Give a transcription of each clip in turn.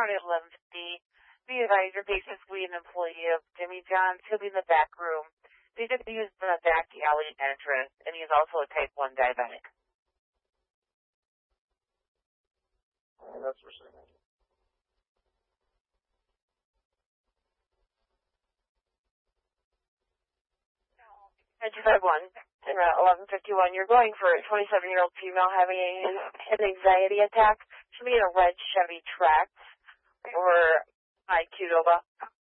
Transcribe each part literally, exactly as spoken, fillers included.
County eleven fifty. Be advised your patient's we an employee of Jimmy John's. He'll be in the back room. They just use the back alley entrance, and he's also a type one diabetic. That's for sure. two five one, eleven fifty-one. You're going for a twenty-seven-year-old female having a, an anxiety attack. She'll be in a red Chevy Trax or my Qdoba.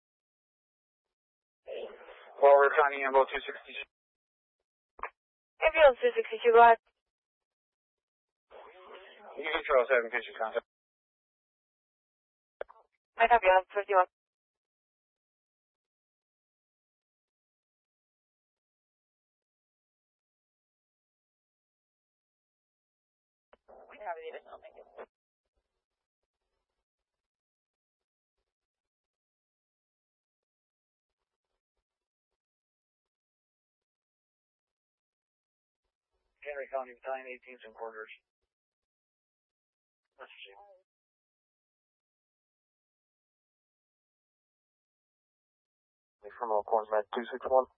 Well, we're finding ambulance two sixty-two. Ambulance two sixty-two, go ahead. You can throw us out in case you contact. I copy, eleven fifty-one. We have the additional, thank you. Henry County Battalion eighteenth and quarters. That's for you. The criminal court med two six one.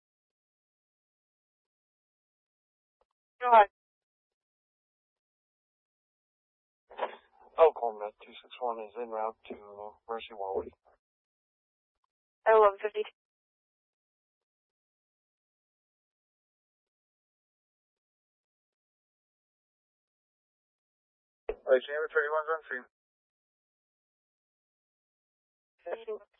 Go ahead. Oh, Corn Med two six one is en route to Mercy Warwick. eleven fifty-two. Alright, Chamber thirty-one's on scene. Thank you.